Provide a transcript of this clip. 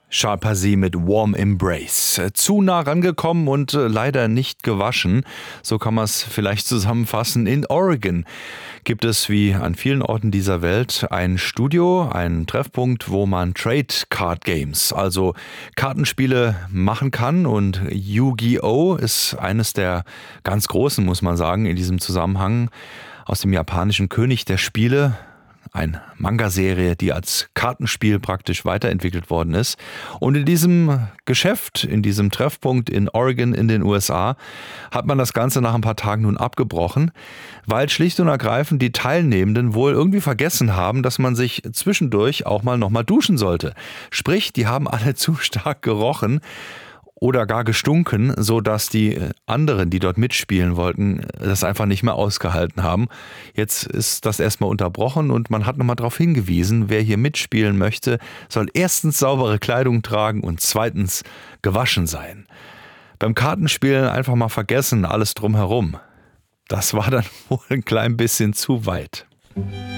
Sharpasi mit Warm Embrace. Zu nah rangekommen und leider nicht gewaschen. So kann man es vielleicht zusammenfassen. In Oregon gibt es wie an vielen Orten dieser Welt ein Studio, einen Treffpunkt, wo man Trade Card Games, also Kartenspiele machen kann. Und Yu-Gi-Oh! Ist eines der ganz großen, muss man sagen, in diesem Zusammenhang aus dem japanischen König der Spiele. Eine Manga-Serie, die als Kartenspiel praktisch weiterentwickelt worden ist. Und in diesem Geschäft, in diesem Treffpunkt in Oregon in den USA, hat man das Ganze nach ein paar Tagen nun abgebrochen, weil schlicht und ergreifend die Teilnehmenden wohl irgendwie vergessen haben, dass man sich zwischendurch auch mal nochmal duschen sollte. Sprich, die haben alle zu stark gerochen oder gar gestunken, sodass die anderen, die dort mitspielen wollten, das einfach nicht mehr ausgehalten haben. Jetzt ist das erstmal unterbrochen und man hat nochmal darauf hingewiesen, wer hier mitspielen möchte, soll erstens saubere Kleidung tragen und zweitens gewaschen sein. Beim Kartenspielen einfach mal vergessen, alles drumherum. Das war dann wohl ein klein bisschen zu weit.